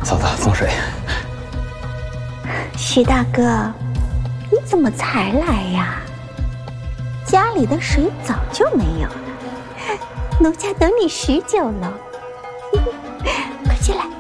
嫂子，送水。 徐大哥，你怎么才来呀？家里的水早就没有了，奴家等你许久了。快进来。